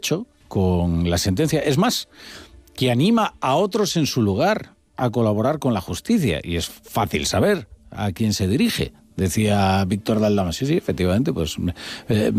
satisfecho con la sentencia. Es más, que anima a otros en su lugar a colaborar con la justicia. Y es fácil saber a quién se dirige. Decía Víctor Daldama. Sí, efectivamente, pues